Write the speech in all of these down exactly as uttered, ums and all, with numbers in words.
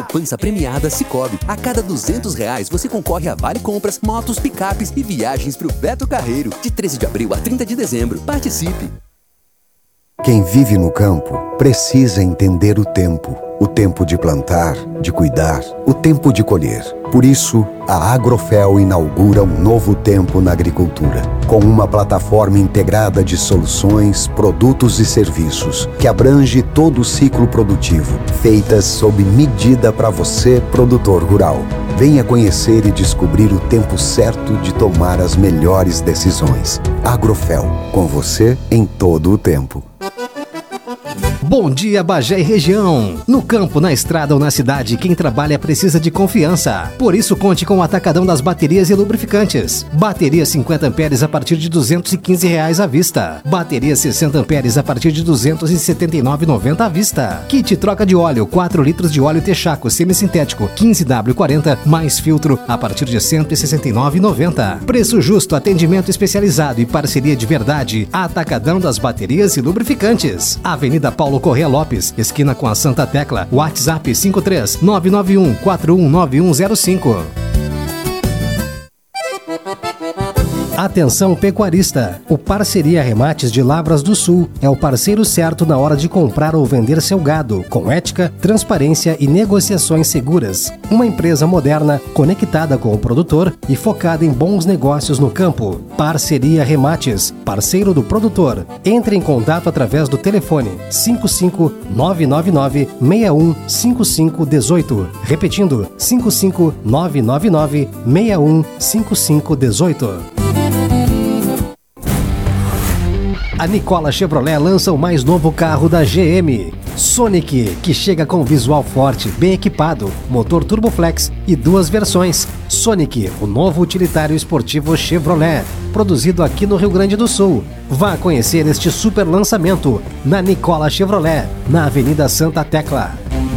Poupança premiada Sicoob. A cada duzentos reais você concorre a vale compras, motos, picapes e viagens pro Beto Carreiro. De treze de abril a trinta de dezembro. Participe! Quem vive no campo precisa entender o tempo. O tempo de plantar, de cuidar, o tempo de colher. Por isso, a Agrofel inaugura um novo tempo na agricultura, com uma plataforma integrada de soluções, produtos e serviços, que abrange todo o ciclo produtivo, feitas sob medida para você, produtor rural. Venha conhecer e descobrir o tempo certo de tomar as melhores decisões. Agrofel, com você em todo o tempo. Bom dia, Bagé e região. No campo, na estrada ou na cidade, quem trabalha precisa de confiança. Por isso, conte com o Atacadão das Baterias e Lubrificantes. Bateria cinquenta amperes a partir de duzentos e quinze reais à vista. Bateria sessenta amperes a partir de duzentos e setenta e nove reais e noventa centavos à vista. Kit troca de óleo, quatro litros de óleo Texaco semissintético quinze W quarenta mais filtro a partir de cento e sessenta e nove reais e noventa centavos. Preço justo, atendimento especializado e parceria de verdade. Atacadão das Baterias e Lubrificantes. Avenida Paulo Correia Lopes, esquina com a Santa Tecla. WhatsApp cinco três nove nove um quatro um nove um zero cinco. Atenção pecuarista, o Parceria Remates de Lavras do Sul é o parceiro certo na hora de comprar ou vender seu gado, com ética, transparência e negociações seguras. Uma empresa moderna, conectada com o produtor e focada em bons negócios no campo. Parceria Remates, parceiro do produtor. Entre em contato através do telefone cinco cinco nove nove nove seis um cinco cinco um oito. Repetindo, cinco cinco nove nove nove seis um cinco cinco um oito. A Nicola Chevrolet lança o mais novo carro da G M, Sonic, que chega com visual forte, bem equipado, motor Turboflex e duas versões. Sonic, o novo utilitário esportivo Chevrolet, produzido aqui no Rio Grande do Sul. Vá conhecer este super lançamento na Nicola Chevrolet, na Avenida Santa Tecla.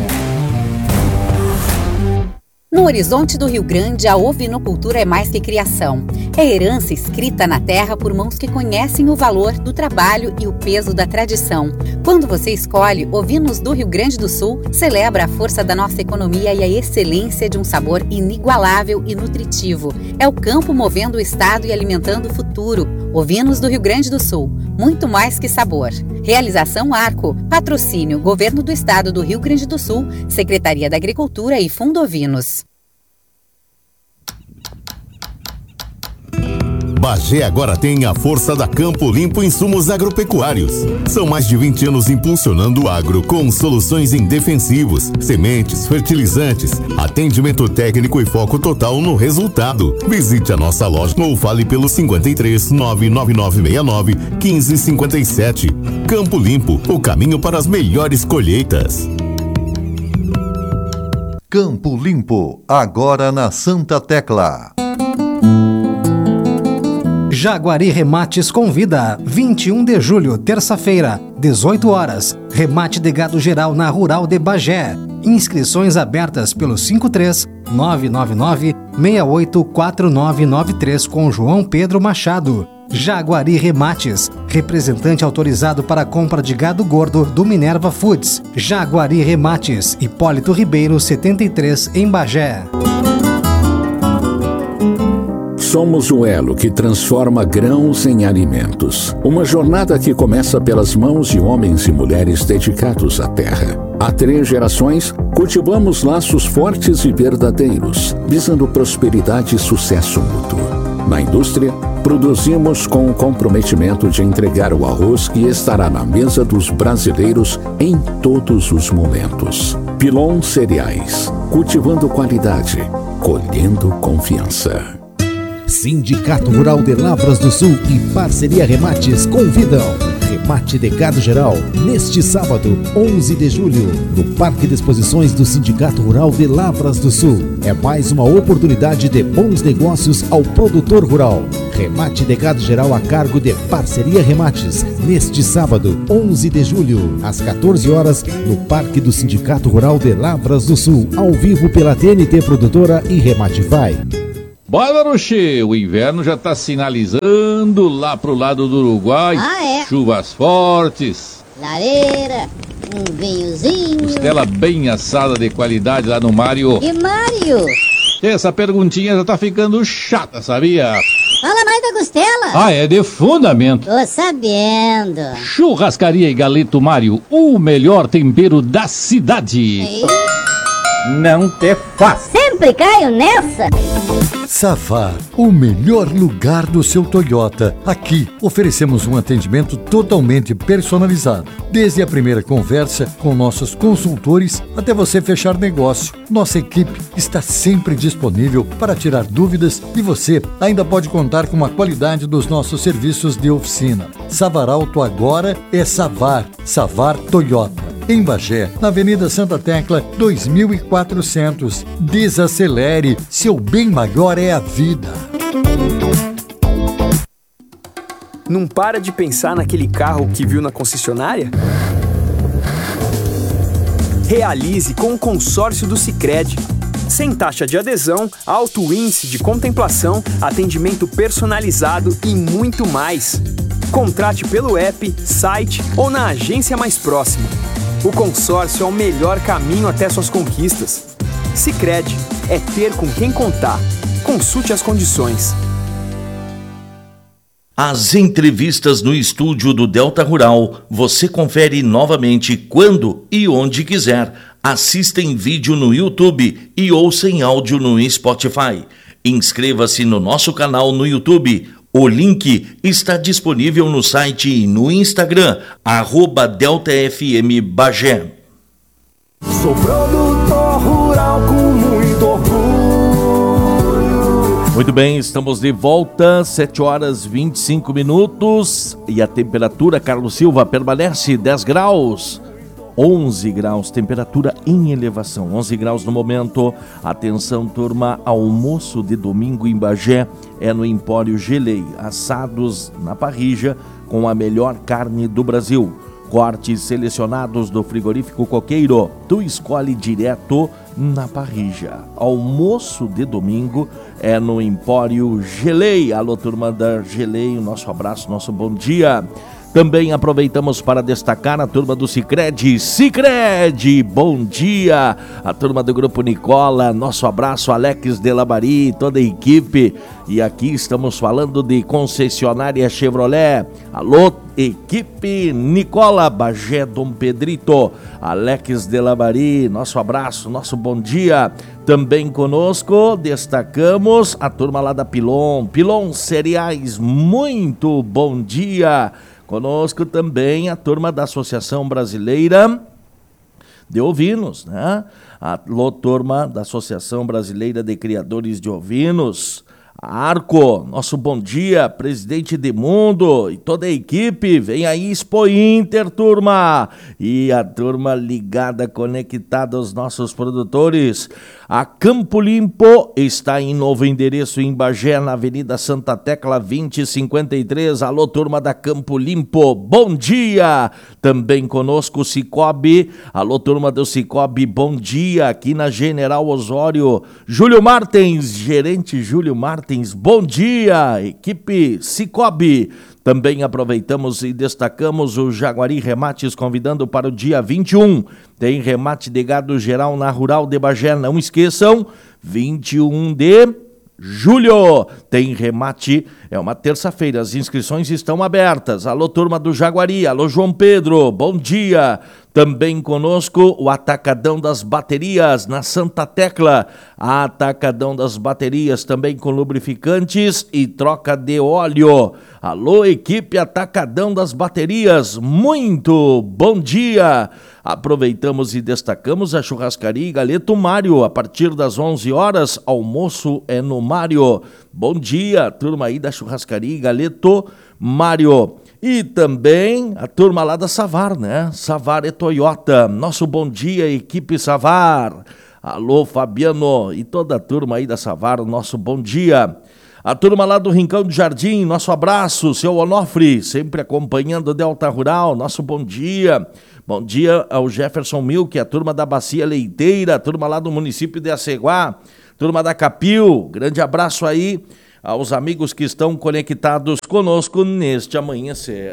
No horizonte do Rio Grande, a ovinocultura é mais que criação. É herança escrita na terra por mãos que conhecem o valor do trabalho e o peso da tradição. Quando você escolhe Ovinos do Rio Grande do Sul, celebra a força da nossa economia e a excelência de um sabor inigualável e nutritivo. É o campo movendo o estado e alimentando o futuro. Ovinos do Rio Grande do Sul, muito mais que sabor. Realização Arco, patrocínio Governo do Estado do Rio Grande do Sul, Secretaria da Agricultura e Fundo Ovinos. Bagé agora tem a força da Campo Limpo Insumos Agropecuários. São mais de vinte anos impulsionando o agro com soluções em defensivos, sementes, fertilizantes, atendimento técnico e foco total no resultado. Visite a nossa loja ou fale pelo cinquenta e três nove nove nove seis nove quinze cinquenta e sete. Campo Limpo, o caminho para as melhores colheitas. Campo Limpo, agora na Santa Tecla. Jaguari Remates convida, vinte e um de julho, terça-feira, dezoito horas, remate de gado geral na Rural de Bagé. Inscrições abertas pelo cinco três nove nove nove seis oito quatro nove nove três com João Pedro Machado. Jaguari Remates, representante autorizado para a compra de gado gordo do Minerva Foods. Jaguari Remates, Hipólito Ribeiro setenta e três, em Bagé. Somos o elo que transforma grãos em alimentos. Uma jornada que começa pelas mãos de homens e mulheres dedicados à terra. Há três gerações, cultivamos laços fortes e verdadeiros, visando prosperidade e sucesso mútuo. Na indústria, produzimos com o comprometimento de entregar o arroz que estará na mesa dos brasileiros em todos os momentos. Pilon Cereais, cultivando qualidade, colhendo confiança. Sindicato Rural de Lavras do Sul e Parceria Remates convidam. Remate de gado geral, neste sábado, onze de julho, no Parque de Exposições do Sindicato Rural de Lavras do Sul. É mais uma oportunidade de bons negócios ao produtor rural. Remate de gado geral a cargo de Parceria Remates, neste sábado, onze de julho, às quatorze horas, no Parque do Sindicato Rural de Lavras do Sul, ao vivo pela T N T Produtora e Rematify. Bora, Baruchi, o inverno já está sinalizando lá pro lado do Uruguai. Ah, é? Chuvas fortes. Lareira, um vinhozinho. Costela bem assada de qualidade lá no Mário. E Mário? Essa perguntinha já tá ficando chata, sabia? Fala mais da costela. Ah, é de fundamento. Tô sabendo. Churrascaria e Galeto Mário, o melhor tempero da cidade. E... não te faz. Sempre caio nessa. Savar, o melhor lugar do seu Toyota. Aqui oferecemos um atendimento totalmente personalizado. Desde a primeira conversa com nossos consultores até você fechar negócio. Nossa equipe está sempre disponível para tirar dúvidas e você ainda pode contar com a qualidade dos nossos serviços de oficina. Savar Auto agora é Savar. Savar Toyota. Em Bagé, na Avenida Santa Tecla, dois mil e quatrocentos. Desacelere, seu bem maior é a vida. Não para de pensar naquele carro que viu na concessionária? Realize com o consórcio do Sicredi. Sem taxa de adesão, alto índice de contemplação, atendimento personalizado e muito mais. Contrate pelo app, site ou na agência mais próxima. O consórcio é o melhor caminho até suas conquistas. Sicredi é ter com quem contar. Consulte as condições. As entrevistas no estúdio do Delta Rural você confere novamente quando e onde quiser. Assista em vídeo no YouTube e ouça em áudio no Spotify. Inscreva-se no nosso canal no YouTube. O link está disponível no site e no Instagram, arroba Delta F M Bagé. Sou produtor rural com muito orgulho. Muito bem, estamos de volta, sete horas e vinte e cinco minutos e a temperatura, Carlos Silva, permanece dez graus. onze graus, temperatura em elevação, onze graus no momento. Atenção, turma, almoço de domingo em Bagé é no Empório Gelei, assados na parrilla com a melhor carne do Brasil. Cortes selecionados do frigorífico Coqueiro, tu escolhe direto na parrilla. Almoço de domingo é no Empório Gelei. Alô, turma da Gelei, nosso abraço, nosso bom dia. Também aproveitamos para destacar a turma do Sicredi. Sicredi, bom dia! A turma do Grupo Nicola, nosso abraço, Alex Delabari, toda a equipe. E aqui estamos falando de concessionária Chevrolet. Alô, equipe Nicola, Bagé, Dom Pedrito, Alex Delabari, nosso abraço, nosso bom dia. Também conosco destacamos a turma lá da Pilon. Pilon Cereais, muito bom dia! Conosco também a turma da Associação Brasileira de Ovinos, né? A turma da Associação Brasileira de Criadores de Ovinos. Arco, nosso bom dia, presidente Edmundo e toda a equipe, vem aí Expo Inter, turma, e a turma ligada, conectada aos nossos produtores. A Campo Limpo está em novo endereço em Bagé, na Avenida Santa Tecla vinte e cinquenta e três. Alô, turma da Campo Limpo, bom dia! Também conosco o Cicobi, alô, turma do Cicobi, bom dia, aqui na General Osório. Júlio Martins, gerente Júlio Martins, bom dia, equipe Cicobi. Também aproveitamos e destacamos o Jaguari Remates, convidando para o dia vinte e um. Tem remate de gado geral na Rural de Bagé, não esqueçam, vinte e um de julho. Tem remate, é uma terça-feira, as inscrições estão abertas. Alô, turma do Jaguari, alô, João Pedro, bom dia. Também conosco o Atacadão das Baterias, na Santa Tecla. Atacadão das Baterias, também com lubrificantes e troca de óleo. Alô, equipe Atacadão das Baterias, muito bom dia. Aproveitamos e destacamos a Churrascaria e Galeto Mário. A partir das onze horas, almoço é no Mário. Bom dia, turma aí da Churrascaria e Galeto Mário. E também a turma lá da Savar, né? Savar é Toyota. Nosso bom dia, equipe Savar. Alô, Fabiano e toda a turma aí da Savar, nosso bom dia. A turma lá do Rincão do Jardim, nosso abraço, seu Onofre, sempre acompanhando o Delta Rural, nosso bom dia. Bom dia ao Jefferson Milk, a turma da Bacia Leiteira, a turma lá do município de Aceguá, turma da Capil, grande abraço aí aos amigos que estão conectados conosco neste amanhecer.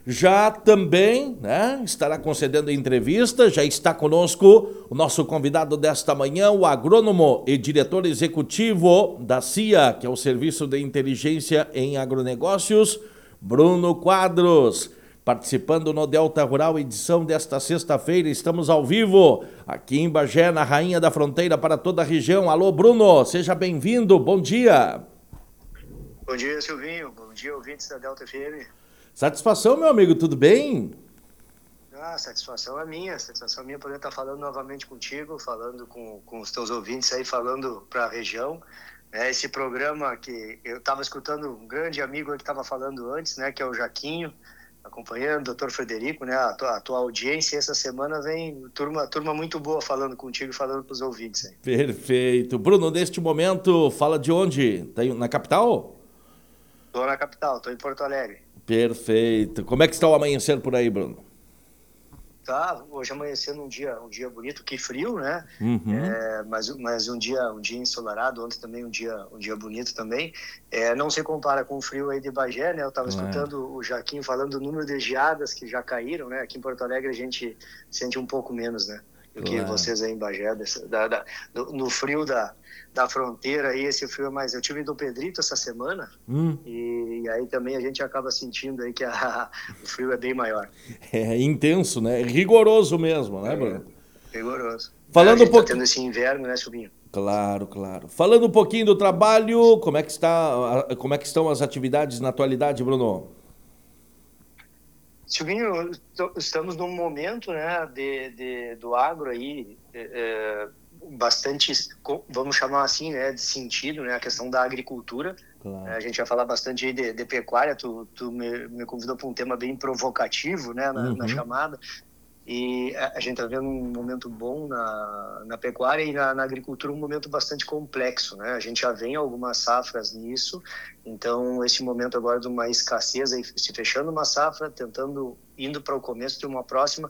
Já também, né, estará concedendo entrevista, já está conosco o nosso convidado desta manhã, o agrônomo e diretor executivo da C I A, que é o Serviço de Inteligência em Agronegócios, Bruno Quadros, participando no Delta Rural, edição desta sexta-feira. Estamos ao vivo, aqui em Bagé, na Rainha da Fronteira, para toda a região. Alô, Bruno, seja bem-vindo, bom dia. Bom dia, Silvinho, bom dia, ouvintes da Delta F M. Satisfação, meu amigo, tudo bem? Ah, satisfação é minha, satisfação é minha poder estar falando novamente contigo, falando com, com os teus ouvintes aí, falando para a região. É, esse programa que eu estava escutando um grande amigo que estava falando antes, né, que é o Jaquinho, acompanhando o doutor Frederico, né, a tua, a tua audiência essa semana vem turma, turma muito boa falando contigo e falando para os ouvintes aí. Perfeito. Bruno, neste momento, fala de onde? Tá na capital? Estou na capital, estou em Porto Alegre. Perfeito. Como é que está o amanhecer por aí, Bruno? Tá, hoje amanhecendo um dia, um dia bonito, que frio, né? Uhum. É, mas, mas um dia, um dia ensolarado, ontem também um dia, um dia bonito também. É, não se compara com o frio aí de Bagé, né? Eu estava escutando o Jaquinho falando do número de geadas que já caíram, né? Aqui em Porto Alegre a gente sente um pouco menos, né? Do que Claro. vocês aí em Bagé, dessa, da, da, no, no frio da, da fronteira aí, esse frio é mais... Eu tive do Pedrito essa semana, Hum. e, e aí também a gente acaba sentindo aí que a, o frio é bem maior. É intenso, né? Rigoroso mesmo, né, Bruno? Rigoroso. Falando a gente um pouquinho... tá tendo esse inverno, né, Silvinho? Claro, claro. Falando um pouquinho do trabalho, como é que está, como é que estão as atividades na atualidade, Bruno? Silvinho, estamos num momento, né, de, de, do agro aí, é, bastante, vamos chamar assim, né, de sentido, né, a questão da agricultura. Claro. A gente vai falar bastante aí de, de pecuária, tu, tu me, me convidou para um tema bem provocativo, né, na, Uhum. na chamada. E a, a gente está vendo um momento bom na, na pecuária e na, na agricultura um momento bastante complexo, né? A gente já vem algumas safras nisso, então esse momento agora de uma escassez, aí, se fechando uma safra, tentando, indo para o começo de uma próxima,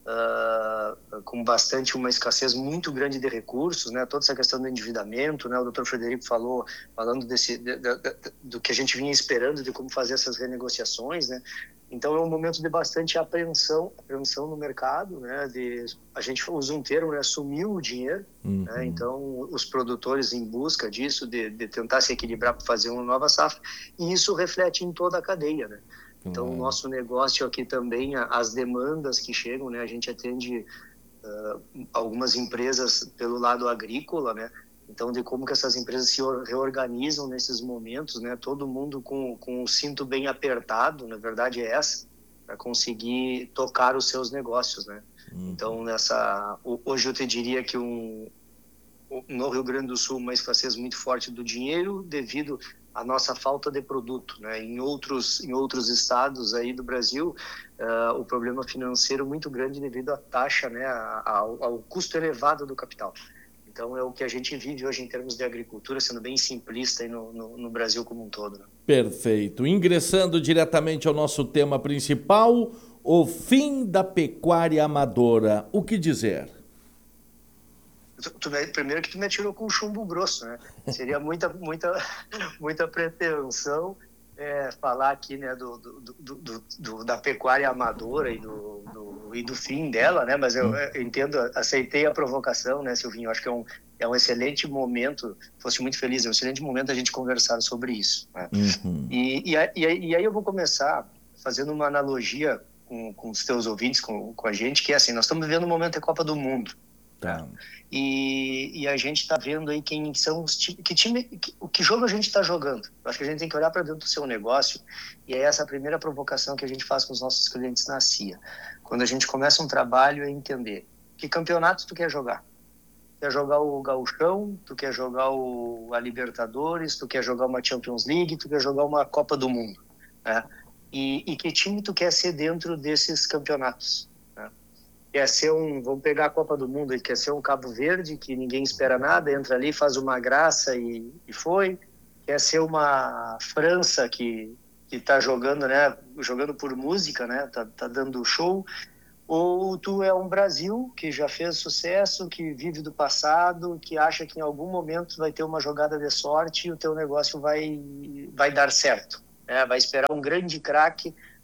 uh, com bastante uma escassez muito grande de recursos, né? Toda essa questão do endividamento, né? O doutor Frederico falou, falando desse, de, de, de, do que a gente vinha esperando, de como fazer essas renegociações, né? Então é um momento de bastante apreensão, apreensão no mercado, né? De, a gente usa um termo, né? Sumiu o dinheiro, Uhum. né? Então os produtores em busca disso, de, de tentar se equilibrar para fazer uma nova safra, e isso reflete em toda a cadeia, né? Então Uhum. o nosso negócio aqui também, as demandas que chegam, né? A gente atende uh, algumas empresas pelo lado agrícola, né? Então, de como que essas empresas se reorganizam nesses momentos, né? Todo mundo com, com o cinto bem apertado, na verdade é essa, para conseguir tocar os seus negócios, né? Uhum. Então, nessa, hoje eu te diria que um, no Rio Grande do Sul uma escassez muito forte do dinheiro devido à nossa falta de produto, né? Em outros, em outros estados aí do Brasil, uh, o problema financeiro muito grande devido à taxa, né? Ao, ao custo elevado do capital. Então é o que a gente vive hoje em termos de agricultura, sendo bem simplista aí no, no, no Brasil como um todo, né? Perfeito. Ingressando diretamente ao nosso tema principal, o fim da pecuária amadora. O que dizer? Tu, tu, primeiro que tu me atirou com um chumbo grosso, né? Seria muita, muita, muita pretensão é, falar aqui, né, do, do, do, do, do, da pecuária amadora e do, do, e do fim dela, né? Mas eu, eu entendo, aceitei a provocação, né, Silvinho? Acho que é um, é um excelente momento, fosse muito feliz, é um excelente momento a gente conversar sobre isso, né? Uhum. E, e, e, e aí eu vou começar fazendo uma analogia com, com os teus ouvintes, com, com a gente, que é assim, nós estamos vivendo um momento da Copa do Mundo. Tá. E, e a gente está vendo aí quem são os times, que time, que, que jogo a gente está jogando. Eu acho que a gente tem que olhar para dentro do seu negócio, e é essa a primeira provocação que a gente faz com os nossos clientes na C I A. Quando a gente começa um trabalho, é entender que campeonato tu quer jogar. Quer jogar o Gauchão, tu quer jogar o, a Libertadores, tu quer jogar uma Champions League, tu quer jogar uma Copa do Mundo, né? E, e que time tu quer ser dentro desses campeonatos? Quer ser um, vamos pegar a Copa do Mundo, ele quer ser um Cabo Verde, que ninguém espera nada, entra ali, faz uma graça e, e foi. Quer ser uma França que que está jogando, né, jogando por música, né, tá, tá dando show. Ou tu é um Brasil que já fez sucesso, que vive do passado, que acha que em algum momento vai ter uma jogada de sorte e o teu negócio vai, vai dar certo, né? Vai esperar um grande craque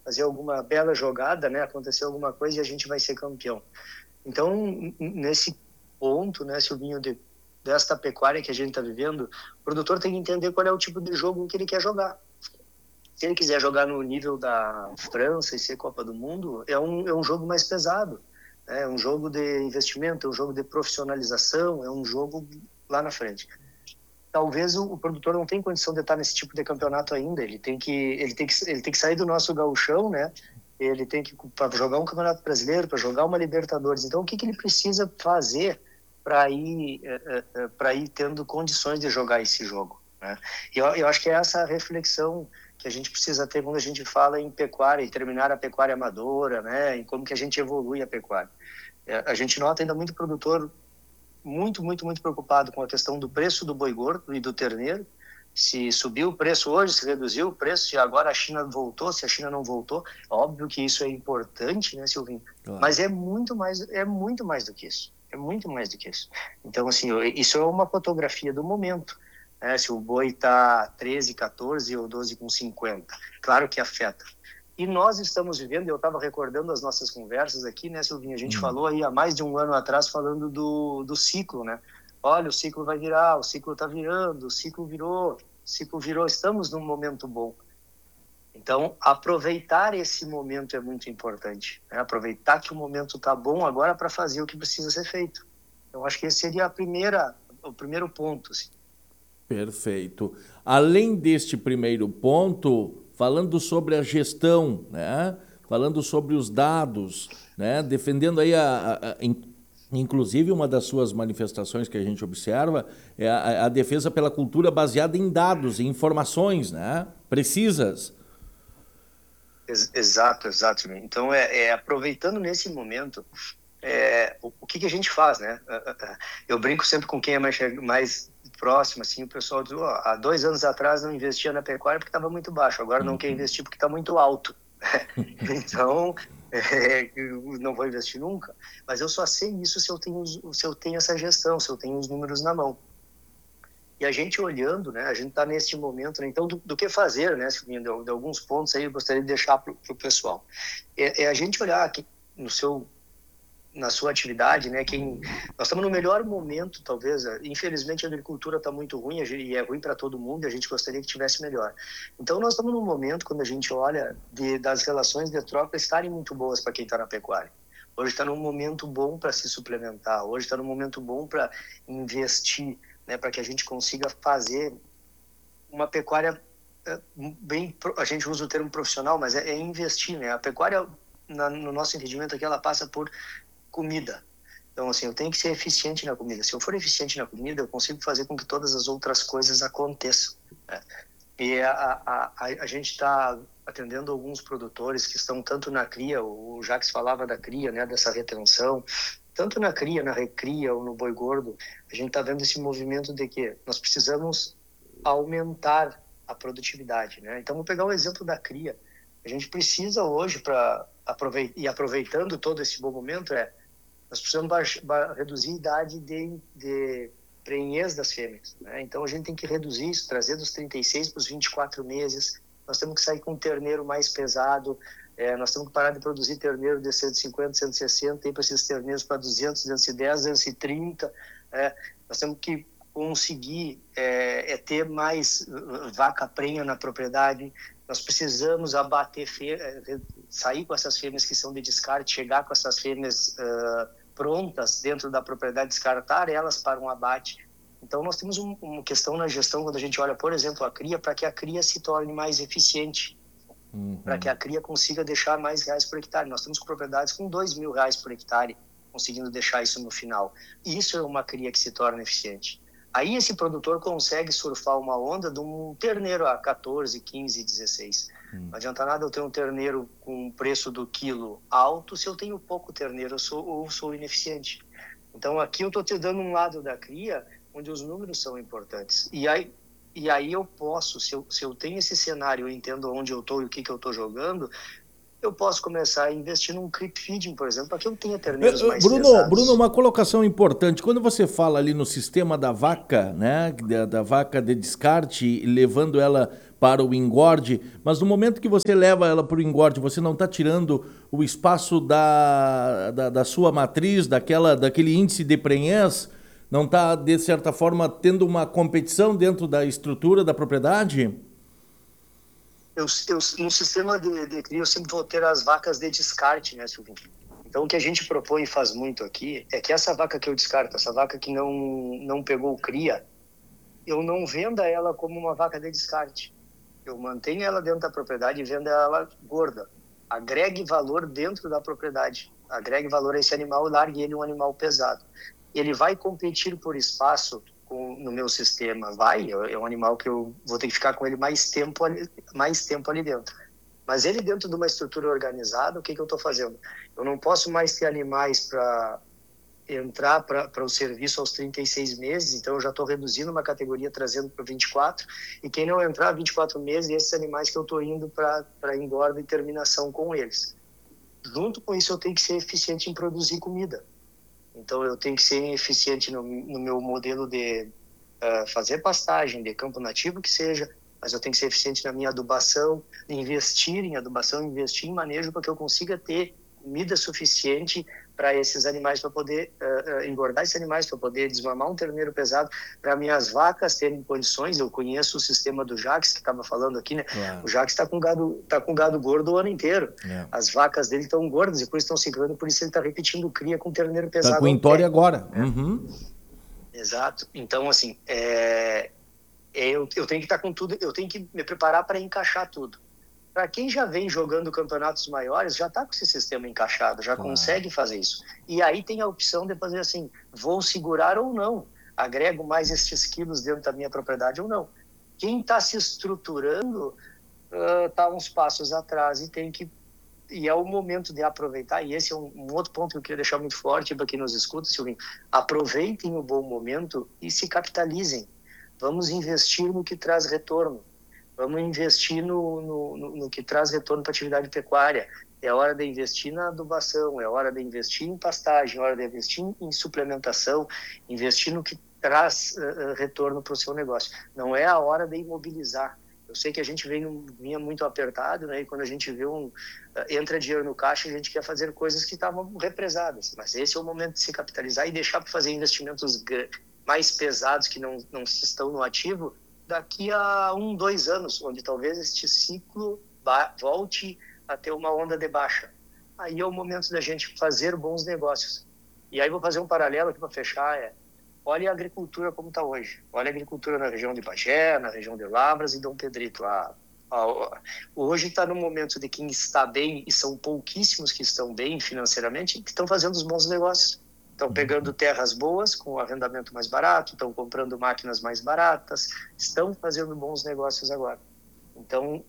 fazer alguma bela jogada, né, acontecer alguma coisa e a gente vai ser campeão. Então, nesse ponto, né, Silvinho, de, desta pecuária que a gente está vivendo, o produtor tem que entender qual é o tipo de jogo que ele quer jogar. Se ele quiser jogar no nível da França e ser Copa do Mundo, é um, é um jogo mais pesado. É um jogo de investimento, é um jogo de profissionalização, é um jogo lá na frente. Talvez o, o produtor não tenha condição de estar nesse tipo de campeonato ainda. Ele tem que, ele tem que, ele tem que sair do nosso gauchão, né? Ele tem que para jogar um campeonato brasileiro, para jogar uma Libertadores. Então, o que, que ele precisa fazer para ir, para ir tendo condições de jogar esse jogo, né? E eu, eu acho que é essa reflexão que a gente precisa ter quando a gente fala em pecuária, em terminar a pecuária amadora, né, em como que a gente evolui a pecuária. A gente nota ainda muito produtor muito, muito, muito preocupado com a questão do preço do boi gordo e do terneiro. Se subiu o preço hoje, se reduziu o preço, se agora a China voltou, se a China não voltou. Óbvio que isso é importante, né, Silvinho? Claro. Mas é muito mais, é muito mais do que isso. É muito mais do que isso. Então, assim, isso é uma fotografia do momento. É, se o boi está treze, quatorze ou doze com cinquenta, claro que afeta. E nós estamos vivendo, eu estava recordando as nossas conversas aqui, né, Silvinho? A gente hum. falou aí há mais de um ano atrás falando do, do ciclo, né? Olha, o ciclo vai virar, o ciclo está virando, o ciclo virou, o ciclo virou, estamos num momento bom. Então, aproveitar esse momento é muito importante, né? Aproveitar que o momento está bom agora para fazer o que precisa ser feito. Então, acho que esse seria a primeira, o primeiro ponto, assim. Perfeito. Além deste primeiro ponto, falando sobre a gestão, né? Falando sobre os dados, né? Defendendo aí, a, a, a, inclusive uma das suas manifestações que a gente observa é a, a defesa pela cultura baseada em dados, em informações, né? Precisas. Exato, exato. Então, é, é aproveitando nesse momento, é, o, o que, que a gente faz, né? Eu brinco sempre com quem é mais, mais próximo, assim, o pessoal diz, oh, há dois anos atrás não investia na pecuária porque estava muito baixo, agora não quer investir porque está muito alto. Então, é, eu não vou investir nunca. Mas eu só sei isso se eu tenho, se eu tenho essa gestão, se eu tenho os números na mão. E a gente olhando, né, a gente está neste momento, né, então do, do que fazer, né, Silvinho, de, de alguns pontos aí eu gostaria de deixar para o pessoal. É, é a gente olhar aqui no seu, na sua atividade, né, quem, nós estamos no melhor momento, talvez, infelizmente a agricultura está muito ruim e é ruim para todo mundo e a gente gostaria que tivesse melhor. Então nós estamos num momento, quando a gente olha, de, das relações de troca estarem muito boas para quem está na pecuária. Hoje está num momento bom para se suplementar, hoje está num momento bom para investir, né, para que a gente consiga fazer uma pecuária bem, a gente usa o termo profissional, mas é, é investir, né? A pecuária, na, no nosso entendimento aqui, ela passa por comida. Então, assim, eu tenho que ser eficiente na comida. Se eu for eficiente na comida, eu consigo fazer com que todas as outras coisas aconteçam, né? E a, a, a, a gente está atendendo alguns produtores que estão tanto na cria, o Jacques falava da cria, né, dessa retenção, tanto na cria, na recria ou no boi gordo, a gente está vendo esse movimento de que nós precisamos aumentar a produtividade, né? Então, vou pegar o exemplo da cria. A gente precisa hoje, para aproveitar, e aproveitando todo esse bom momento, é nós precisamos baixar, ba, reduzir a idade de, de prenhez das fêmeas, né? Então, a gente tem que reduzir isso, trazer dos trinta e seis para os vinte e quatro meses. Nós temos que sair com um terneiro mais pesado. É, nós temos que parar de produzir terneiro de cento e cinquenta, cento e sessenta, ir para esses terneiros para duzentos, duzentos e dez, duzentos e trinta. É, nós temos que conseguir é, é ter mais vaca prenha na propriedade. Nós precisamos abater, fê, sair com essas fêmeas que são de descarte, chegar com essas fêmeas uh, prontas dentro da propriedade, descartar elas para um abate. Então, nós temos um, uma questão na gestão, quando a gente olha, por exemplo, a cria, para que a cria se torne mais eficiente. Uhum. Para que a cria consiga deixar mais reais por hectare. Nós temos propriedades com dois mil reais por hectare, conseguindo deixar isso no final. E isso é uma cria que se torna eficiente. Aí esse produtor consegue surfar uma onda de um terneiro a quatorze, quinze, dezesseis. Uhum. Não adianta nada eu ter um terneiro com um preço do quilo alto se eu tenho pouco terneiro eu sou, ou sou ineficiente. Então aqui eu estou te dando um lado da cria onde os números são importantes. E aí E aí eu posso, se eu, se eu tenho esse cenário, eu entendo onde eu estou e o que, que eu estou jogando, eu posso começar a investir num creep feeding, por exemplo, para que eu tenha terneiros mais Bruno, pesados. Bruno, uma colocação importante. Quando você fala ali no sistema da vaca, né, da, da vaca de descarte, levando ela para o engorde, mas no momento que você leva ela para o engorde, você não está tirando o espaço da, da, da sua matriz, daquela, daquele índice de prenhez? Não está, de certa forma, tendo uma competição dentro da estrutura da propriedade? Eu, eu, no sistema de, de cria, eu sempre vou ter as vacas de descarte, né, Silvinho? Então, o que a gente propõe e faz muito aqui é que essa vaca que eu descarto, essa vaca que não, não pegou cria, eu não venda ela como uma vaca de descarte. Eu mantenho ela dentro da propriedade e vendo ela gorda. Agregue valor dentro da propriedade. Agregue valor a esse animal e largue ele um animal pesado. Ele vai competir por espaço com, no meu sistema, vai, é um animal que eu vou ter que ficar com ele mais tempo ali, mais tempo ali dentro. Mas ele dentro de uma estrutura organizada, o que, que eu estou fazendo? Eu não posso mais ter animais para entrar para o serviço aos trinta e seis meses, então eu já estou reduzindo uma categoria, trazendo para vinte e quatro, e quem não entrar vinte e quatro meses, esses animais que eu estou indo para engorda e terminação com eles. Junto com isso, eu tenho que ser eficiente em produzir comida. Então, eu tenho que ser eficiente no, no meu modelo de uh, fazer pastagem, de campo nativo que seja, mas eu tenho que ser eficiente na minha adubação, investir em adubação, investir em manejo para que eu consiga ter comida suficiente para esses animais, para poder uh, uh, engordar esses animais, para poder desmamar um terneiro pesado, para minhas vacas terem condições. Eu conheço o sistema do Jax, que estava falando aqui, né? Claro. O Jax está com gado, tá com gado gordo o ano inteiro. É. As vacas dele estão gordas e por isso estão ciclando, por isso ele está repetindo cria com terneiro pesado. Está com entória agora. Uhum. Exato. Então, assim, é, é, eu, eu tenho que estar tá com tudo, eu tenho que me preparar para encaixar tudo. Para quem já vem jogando campeonatos maiores, já está com esse sistema encaixado, já claro. Consegue fazer isso. E aí tem a opção de fazer assim, vou segurar ou não, agrego mais estes quilos dentro da minha propriedade ou não. Quem está se estruturando está uh, uns passos atrás e tem que... E é o momento de aproveitar, e esse é um, um outro ponto que eu queria deixar muito forte para quem nos escuta, Silvinho. Aproveitem o bom momento e se capitalizem. Vamos investir no que traz retorno. Vamos investir no, no, no, no que traz retorno para a atividade pecuária. É hora de investir na adubação, é hora de investir em pastagem, é hora de investir em suplementação, investir no que traz uh, retorno para o seu negócio. Não é a hora de imobilizar. Eu sei que a gente vem, vinha muito apertado, né? E quando a gente vê um... Uh, entra dinheiro no caixa, a gente quer fazer coisas que estavam represadas. Mas esse é o momento de se capitalizar e deixar para fazer investimentos mais pesados que não, não estão no ativo, daqui a um, dois anos, onde talvez este ciclo volte a ter uma onda de baixa. Aí é o momento da gente fazer bons negócios. E aí vou fazer um paralelo aqui para fechar, é, olha a agricultura como está hoje. Olha a agricultura na região de Bagé, na região de Lavras e Dom Pedrito. A, a, a, hoje está no momento de quem está bem, e são pouquíssimos que estão bem financeiramente, que estão fazendo os bons negócios. Estão pegando terras boas com arrendamento mais barato, estão comprando máquinas mais baratas, estão fazendo bons negócios agora. Então,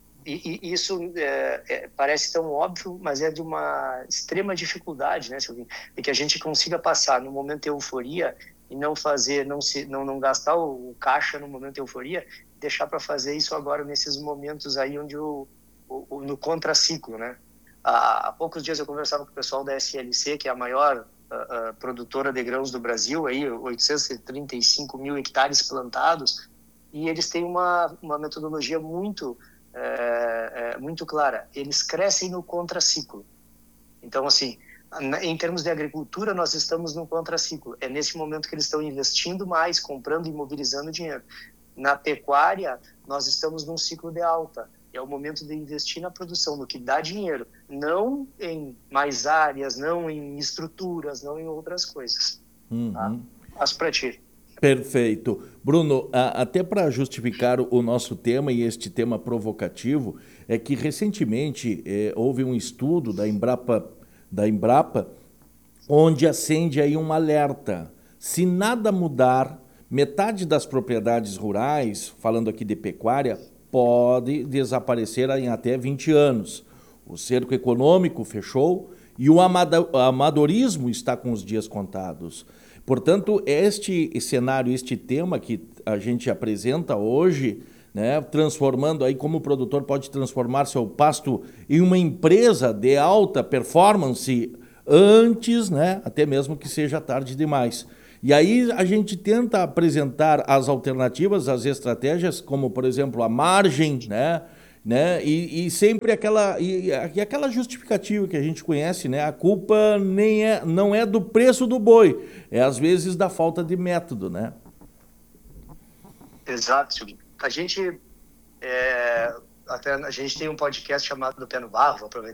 e, e isso é, é, parece tão óbvio, mas é de uma extrema dificuldade, né, Silvinho? De que a gente consiga passar no momento de euforia e não fazer, não, se, não, não gastar o, o caixa no momento de euforia, deixar para fazer isso agora nesses momentos aí onde o, o, o no contraciclo, né? Há, há poucos dias eu conversava com o pessoal da S L C, que é a maior a, a produtora de grãos do Brasil, aí, oitocentos e trinta e cinco mil hectares plantados, e eles têm uma, uma metodologia muito, é, é, muito clara. Eles crescem no contraciclo. Então, assim, em termos de agricultura, nós estamos no contraciclo. É nesse momento que eles estão investindo mais, comprando e mobilizando dinheiro. Na pecuária, nós estamos num ciclo de alta. É o momento de investir na produção, no que dá dinheiro, não em mais áreas, não em estruturas, não em outras coisas. Uhum. Tá? Passo para ti. Perfeito. Bruno, até para justificar o nosso tema e este tema provocativo, é que recentemente é, houve um estudo da Embrapa, da Embrapa, onde acende aí um alerta. Se nada mudar, metade das propriedades rurais, falando aqui de pecuária, pode desaparecer em até vinte anos. O cerco econômico fechou e o amadorismo está com os dias contados. Portanto, este cenário, este tema que a gente apresenta hoje, né, transformando aí como o produtor pode transformar seu pasto em uma empresa de alta performance antes, né, até mesmo que seja tarde demais. E aí a gente tenta apresentar as alternativas, as estratégias, como por exemplo a margem, né, né, e, e sempre aquela e, e aquela justificativa que a gente conhece, né, a culpa nem é, não é do preço do boi, é às vezes da falta de método, né? Exato, Silvio. A gente, é, até a gente tem um podcast chamado Do Pé no Barro, vou aproveitar